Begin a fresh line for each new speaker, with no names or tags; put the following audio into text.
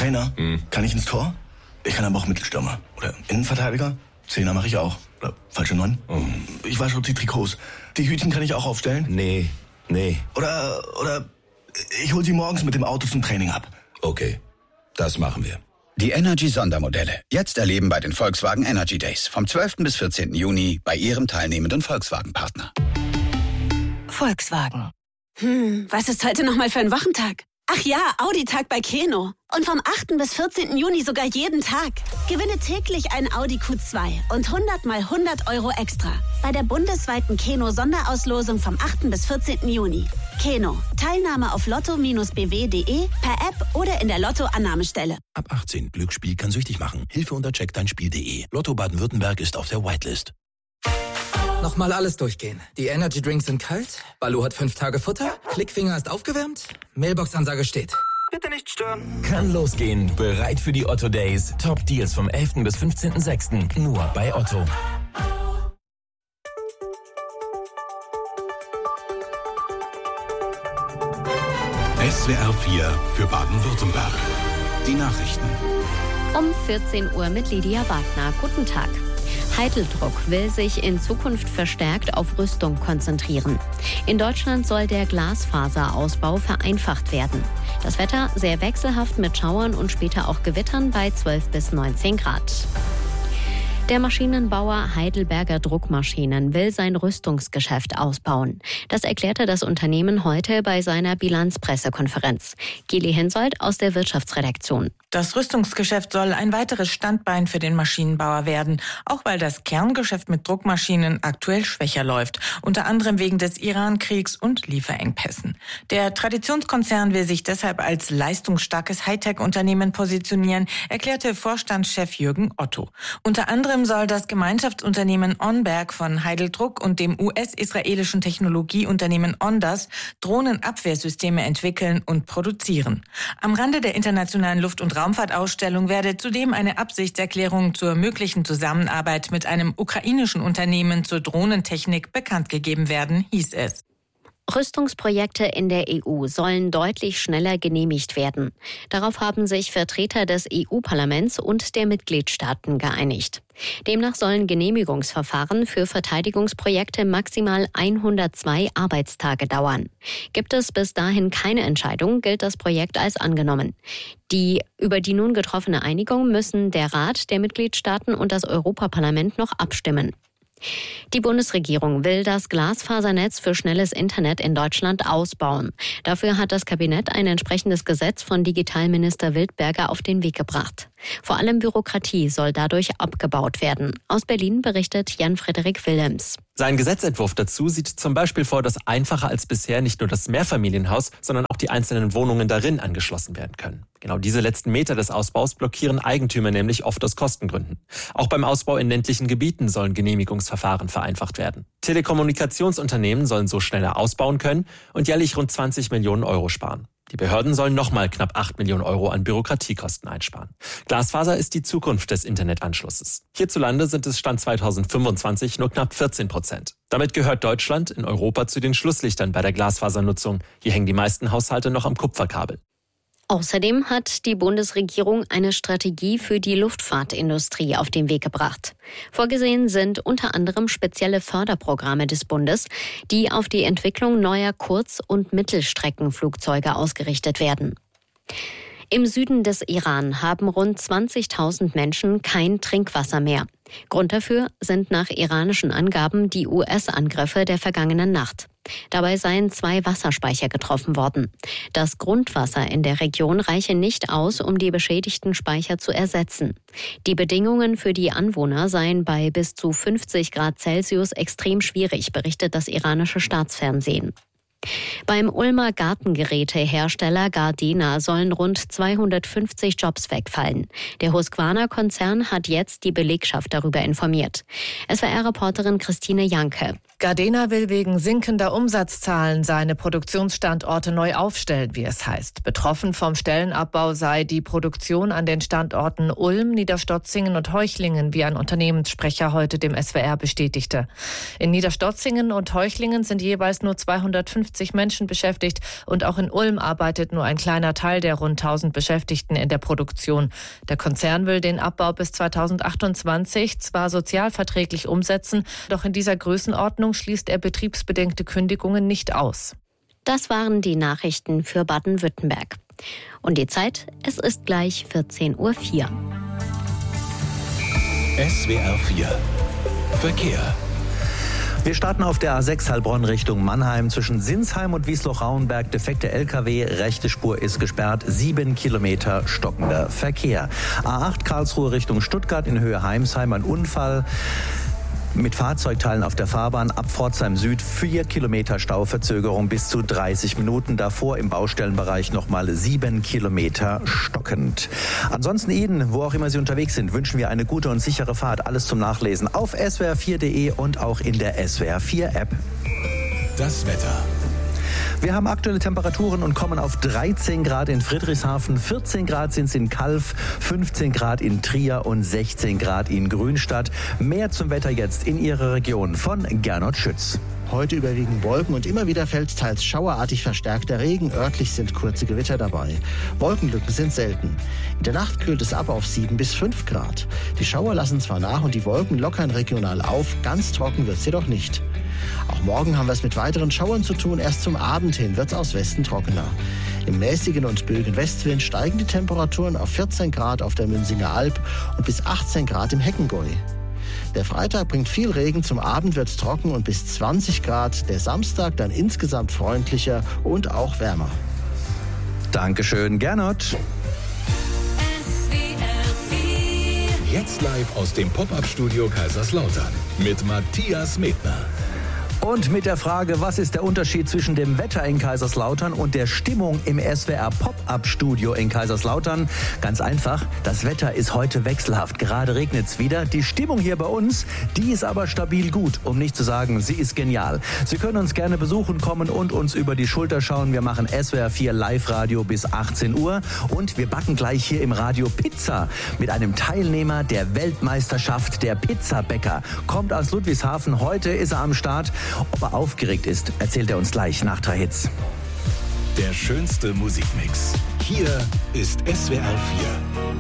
Trainer. Kann ich ins Tor? Ich kann aber auch Mittelstürmer. Oder Innenverteidiger. Zehner mache ich auch. Oder falsche 9. Ich wasche die Trikots. Die Hütchen kann ich auch aufstellen?
Nee.
Oder ich hol sie morgens mit dem Auto zum Training ab.
Okay, das machen wir.
Die Energy-Sondermodelle. Jetzt erleben bei den Volkswagen Energy Days. Vom 12. bis 14. Juni bei Ihrem teilnehmenden Volkswagen-Partner.
Volkswagen. Was ist heute nochmal für ein Wochentag? Ach ja, Audi-Tag bei Keno. Und vom 8. bis 14. Juni sogar jeden Tag. Gewinne täglich ein Audi Q2 und 100 mal 100 Euro extra. Bei der bundesweiten Keno-Sonderauslosung vom 8. bis 14. Juni. Keno. Teilnahme auf lotto-bw.de, per App oder in der Lotto-Annahmestelle.
Ab 18. Glücksspiel kann süchtig machen. Hilfe unter checkdeinspiel.de. Lotto Baden-Württemberg ist auf der Whitelist.
Nochmal alles durchgehen. Die Energy Drinks sind kalt, Balu hat 5 Tage Futter, Klickfinger ist aufgewärmt, Mailbox-Ansage steht. Bitte nicht stören.
Kann losgehen. Bereit für die Otto Days. Top Deals vom 11. bis 15.06. Nur bei Otto.
SWR 4 für Baden-Württemberg. Die Nachrichten.
Um 14 Uhr mit Lydia Wagner. Guten Tag. Heideldruck will sich in Zukunft verstärkt auf Rüstung konzentrieren. In Deutschland soll der Glasfaserausbau vereinfacht werden. Das Wetter sehr wechselhaft mit Schauern und später auch Gewittern bei 12 bis 19 Grad. Der Maschinenbauer Heidelberger Druckmaschinen will sein Rüstungsgeschäft ausbauen. Das erklärte das Unternehmen heute bei seiner Bilanzpressekonferenz. Geli Hensoldt aus der Wirtschaftsredaktion.
Das Rüstungsgeschäft soll ein weiteres Standbein für den Maschinenbauer werden, auch weil das Kerngeschäft mit Druckmaschinen aktuell schwächer läuft, unter anderem wegen des Iran-Kriegs und Lieferengpässen. Der Traditionskonzern will sich deshalb als leistungsstarkes Hightech-Unternehmen positionieren, erklärte Vorstandschef Jürgen Otto. Unter anderem soll das Gemeinschaftsunternehmen Onberg von Heideldruck und dem US-israelischen Technologieunternehmen Ondas Drohnenabwehrsysteme entwickeln und produzieren. Am Rande der internationalen Luft- und Raumfahrtausstellung werde zudem eine Absichtserklärung zur möglichen Zusammenarbeit mit einem ukrainischen Unternehmen zur Drohnentechnik bekannt gegeben werden, hieß es.
Rüstungsprojekte in der EU sollen deutlich schneller genehmigt werden. Darauf haben sich Vertreter des EU-Parlaments und der Mitgliedstaaten geeinigt. Demnach sollen Genehmigungsverfahren für Verteidigungsprojekte maximal 102 Arbeitstage dauern. Gibt es bis dahin keine Entscheidung, gilt das Projekt als angenommen. Über die nun getroffene Einigung müssen der Rat der Mitgliedstaaten und das Europaparlament noch abstimmen. Die Bundesregierung will das Glasfasernetz für schnelles Internet in Deutschland ausbauen. Dafür hat das Kabinett ein entsprechendes Gesetz von Digitalminister Wildberger auf den Weg gebracht. Vor allem Bürokratie soll dadurch abgebaut werden. Aus Berlin berichtet Jan-Frederik Wilhelms.
Sein Gesetzentwurf dazu sieht zum Beispiel vor, dass einfacher als bisher nicht nur das Mehrfamilienhaus, sondern auch die einzelnen Wohnungen darin angeschlossen werden können. Genau diese letzten Meter des Ausbaus blockieren Eigentümer nämlich oft aus Kostengründen. Auch beim Ausbau in ländlichen Gebieten sollen Genehmigungsverfahren vereinfacht werden. Telekommunikationsunternehmen sollen so schneller ausbauen können und jährlich rund 20 Millionen Euro sparen. Die Behörden sollen nochmal knapp 8 Millionen Euro an Bürokratiekosten einsparen. Glasfaser ist die Zukunft des Internetanschlusses. Hierzulande sind es Stand 2025 nur knapp 14%. Damit gehört Deutschland in Europa zu den Schlusslichtern bei der Glasfasernutzung. Hier hängen die meisten Haushalte noch am Kupferkabel.
Außerdem hat die Bundesregierung eine Strategie für die Luftfahrtindustrie auf den Weg gebracht. Vorgesehen sind unter anderem spezielle Förderprogramme des Bundes, die auf die Entwicklung neuer Kurz- und Mittelstreckenflugzeuge ausgerichtet werden. Im Süden des Iran haben rund 20.000 Menschen kein Trinkwasser mehr. Grund dafür sind nach iranischen Angaben die US-Angriffe der vergangenen Nacht. Dabei seien 2 Wasserspeicher getroffen worden. Das Grundwasser in der Region reiche nicht aus, um die beschädigten Speicher zu ersetzen. Die Bedingungen für die Anwohner seien bei bis zu 50 Grad Celsius extrem schwierig, berichtet das iranische Staatsfernsehen. Beim Ulmer Gartengerätehersteller Gardena sollen rund 250 Jobs wegfallen. Der Husqvarna-Konzern hat jetzt die Belegschaft darüber informiert. SWR-Reporterin Christine Janke.
Gardena will wegen sinkender Umsatzzahlen seine Produktionsstandorte neu aufstellen, wie es heißt. Betroffen vom Stellenabbau sei die Produktion an den Standorten Ulm, Niederstotzingen und Heuchlingen, wie ein Unternehmenssprecher heute dem SWR bestätigte. In Niederstotzingen und Heuchlingen sind jeweils nur 250 150 Menschen beschäftigt und auch in Ulm arbeitet nur ein kleiner Teil der rund 1000 Beschäftigten in der Produktion. Der Konzern will den Abbau bis 2028 zwar sozialverträglich umsetzen, doch in dieser Größenordnung schließt er betriebsbedingte Kündigungen nicht aus.
Das waren die Nachrichten für Baden-Württemberg. Und die Zeit, es ist gleich 14:04 Uhr.
SWR 4 Verkehr.
Wir starten auf der A6 Heilbronn Richtung Mannheim. Zwischen Sinsheim und Wiesloch-Rauenberg defekte LKW. Rechte Spur ist gesperrt. 7 Kilometer stockender Verkehr. A8 Karlsruhe Richtung Stuttgart in Höhe Heimsheim. Ein Unfall mit Fahrzeugteilen auf der Fahrbahn ab Pforzheim Süd. 4 Kilometer Stauverzögerung bis zu 30 Minuten. Davor im Baustellenbereich nochmal 7 Kilometer stockend. Ansonsten Ihnen, wo auch immer Sie unterwegs sind, wünschen wir eine gute und sichere Fahrt. Alles zum Nachlesen auf swr4.de und auch in der SWR4 App.
Das Wetter.
Wir haben aktuelle Temperaturen und kommen auf 13 Grad in Friedrichshafen, 14 Grad sind es in Calw, 15 Grad in Trier und 16 Grad in Grünstadt. Mehr zum Wetter jetzt in Ihrer Region von Gernot Schütz.
Heute überwiegend Wolken und immer wieder fällt teils schauerartig verstärkter Regen. Örtlich sind kurze Gewitter dabei. Wolkenlücken sind selten. In der Nacht kühlt es ab auf 7 bis 5 Grad. Die Schauer lassen zwar nach und die Wolken lockern regional auf, ganz trocken wird es jedoch nicht. Auch morgen haben wir es mit weiteren Schauern zu tun. Erst zum Abend hin wird es aus Westen trockener. Im mäßigen und böigen Westwind steigen die Temperaturen auf 14 Grad auf der Münzinger Alb und bis 18 Grad im Heckengäu. Der Freitag bringt viel Regen, zum Abend wird es trocken und bis 20 Grad. Der Samstag dann insgesamt freundlicher und auch wärmer.
Dankeschön, Gernot.
Jetzt live aus dem Pop-Up-Studio Kaiserslautern mit Matthias Medner.
Und mit der Frage, was ist der Unterschied zwischen dem Wetter in Kaiserslautern und der Stimmung im SWR Pop-Up-Studio in Kaiserslautern? Ganz einfach, das Wetter ist heute wechselhaft. Gerade regnet es wieder. Die Stimmung hier bei uns, die ist aber stabil gut, um nicht zu sagen, sie ist genial. Sie können uns gerne besuchen kommen und uns über die Schulter schauen. Wir machen SWR 4 Live-Radio bis 18 Uhr und wir backen gleich hier im Radio Pizza mit einem Teilnehmer der Weltmeisterschaft der Pizzabäcker. Kommt aus Ludwigshafen, heute ist er am Start. Ob er aufgeregt ist, erzählt er uns gleich nach 3 Hits.
Der schönste Musikmix. Hier ist SWR 4.